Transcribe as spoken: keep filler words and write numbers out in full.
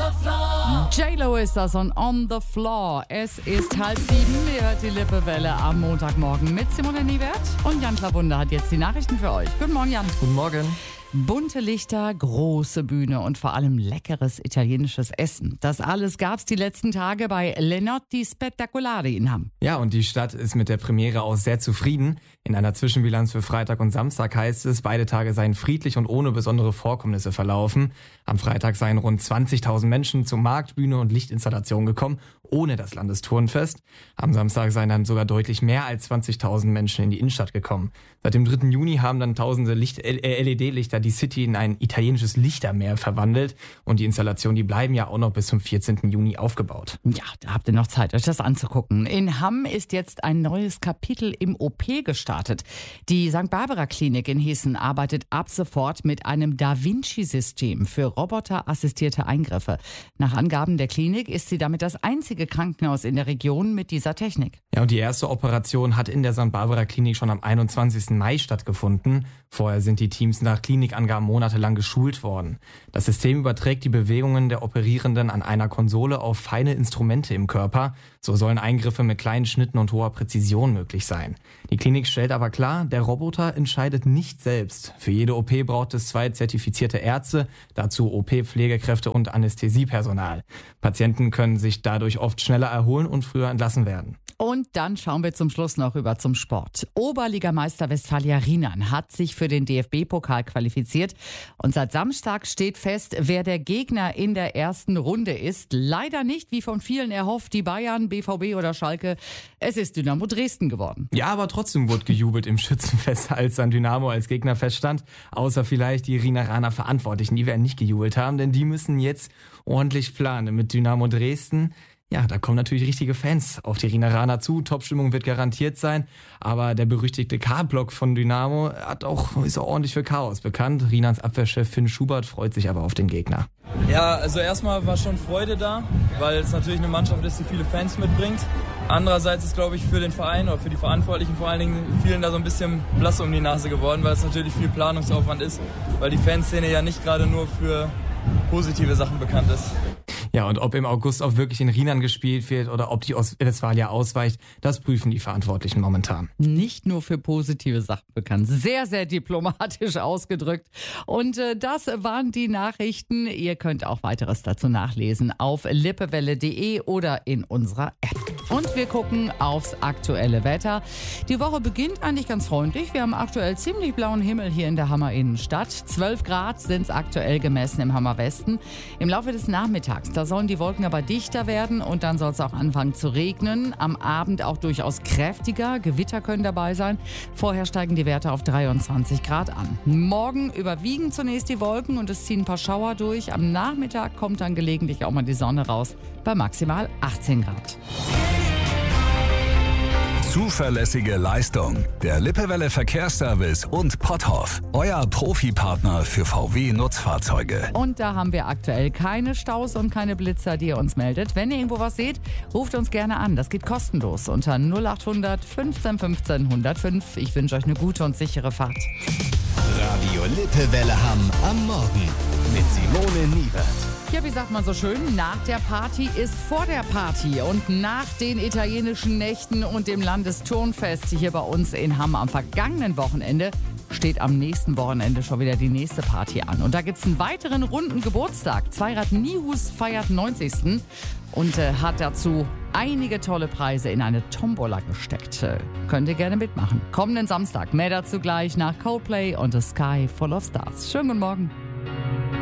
J-Lo ist das und On the Floor. Es ist halb sieben, ihr hört die Lippewelle am Montagmorgen mit Simone Niewert. Und Jan Klawunde hat jetzt die Nachrichten für euch. Guten Morgen, Jan. Guten Morgen. Bunte Lichter, große Bühne und vor allem leckeres italienisches Essen. Das alles gab's die letzten Tage bei Le Notti Spettacolari in Hamm. Ja, und die Stadt ist mit der Premiere auch sehr zufrieden. In einer Zwischenbilanz für Freitag und Samstag heißt es, beide Tage seien friedlich und ohne besondere Vorkommnisse verlaufen. Am Freitag seien rund zwanzigtausend Menschen zur Marktbühne und Lichtinstallation gekommen, ohne das Landesturnfest. Am Samstag seien dann sogar deutlich mehr als zwanzigtausend Menschen in die Innenstadt gekommen. Seit dem dritten Juni haben dann tausende Licht- L E D-Lichter die City in ein italienisches Lichtermeer verwandelt. Und die Installationen, die bleiben ja auch noch bis zum vierzehnten Juni aufgebaut. Ja, da habt ihr noch Zeit, euch das anzugucken. In Hamm ist jetzt ein neues Kapitel im O P gestartet. Die Sankt Barbara Klinik in Hessen arbeitet ab sofort mit einem Da Vinci-System für roboterassistierte Eingriffe. Nach Angaben der Klinik ist sie damit das einzige Krankenhaus in der Region mit dieser Technik. Ja, und die erste Operation hat in der Sankt Barbara Klinik schon am einundzwanzigsten Mai stattgefunden. Vorher sind die Teams nach Klinikangaben monatelang geschult worden. Das System überträgt die Bewegungen der Operierenden an einer Konsole auf feine Instrumente im Körper. So sollen Eingriffe mit kleinen Schnitten und hoher Präzision möglich sein. Die Klinik stellt aber klar, der Roboter entscheidet nicht selbst. Für jede O P braucht es zwei zertifizierte Ärzte, dazu O P-Pflegekräfte und Anästhesiepersonal. Patienten können sich dadurch oft schneller erholen und früher entlassen werden. Und dann schauen wir zum Schluss noch rüber zum Sport. Oberligameister Westfalia Rienan hat sich für den D F B-Pokal qualifiziert. Und seit Samstag steht fest, wer der Gegner in der ersten Runde ist. Leider nicht, wie von vielen erhofft, die Bayern, B V B oder Schalke. Es ist Dynamo Dresden geworden. Ja, aber trotzdem wurde gejubelt im Schützenfest, als dann Dynamo als Gegner feststand. Außer vielleicht die Rieneraner Verantwortlichen, die werden nicht gejubelt haben, denn die müssen jetzt ordentlich planen mit Dynamo Dresden. Ja, da kommen natürlich richtige Fans auf die Rieneraner zu. Topstimmung wird garantiert sein. Aber der berüchtigte K-Block von Dynamo hat auch, ist auch ordentlich für Chaos bekannt. Rienans Abwehrchef Finn Schubert freut sich aber auf den Gegner. Ja, also erstmal war schon Freude da, weil es natürlich eine Mannschaft ist, die viele Fans mitbringt. Andererseits ist, glaube ich, für den Verein oder für die Verantwortlichen vor allen Dingen vielen da so ein bisschen blass um die Nase geworden, weil es natürlich viel Planungsaufwand ist, weil die Fanszene ja nicht gerade nur für positive Sachen bekannt ist. Ja, und ob im August auch wirklich in Rienan gespielt wird oder ob die Westfalia ausweicht, das prüfen die Verantwortlichen momentan. Nicht nur für positive Sachen bekannt. Sehr, sehr diplomatisch ausgedrückt. Und äh, das waren die Nachrichten. Ihr könnt auch weiteres dazu nachlesen auf lippewelle punkt de oder in unserer App. Und wir gucken aufs aktuelle Wetter. Die Woche beginnt eigentlich ganz freundlich. Wir haben aktuell ziemlich blauen Himmel hier in der Hammer Innenstadt. zwölf Grad sind es aktuell gemessen im Hammer Westen. Im Laufe des Nachmittags, da sollen die Wolken aber dichter werden und dann soll es auch anfangen zu regnen. Am Abend auch durchaus kräftiger. Gewitter können dabei sein. Vorher steigen die Werte auf dreiundzwanzig Grad an. Morgen überwiegen zunächst die Wolken und es ziehen ein paar Schauer durch. Am Nachmittag kommt dann gelegentlich auch mal die Sonne raus bei maximal achtzehn Grad. Zuverlässige Leistung. Der Lippewelle Verkehrsservice und Potthoff. Euer Profipartner für V W-Nutzfahrzeuge. Und da haben wir aktuell keine Staus und keine Blitzer, die ihr uns meldet. Wenn ihr irgendwo was seht, ruft uns gerne an. Das geht kostenlos unter null acht hundert fünfzehn fünfzehn hundertfünf. Ich wünsche euch eine gute und sichere Fahrt. Radio Lippewelle Hamm am Morgen mit Simone Niewert. Ja, wie sagt man so schön, nach der Party ist vor der Party. Und nach den italienischen Nächten und dem Landesturnfest hier bei uns in Hamm am vergangenen Wochenende steht am nächsten Wochenende schon wieder die nächste Party an. Und da gibt es einen weiteren runden Geburtstag. Zweirad Nihus feiert neunzigsten und äh, hat dazu einige tolle Preise in eine Tombola gesteckt. Äh, könnt ihr gerne mitmachen. Kommenden Samstag, mehr dazu gleich nach Coldplay und The Sky Full of Stars. Schönen guten Morgen.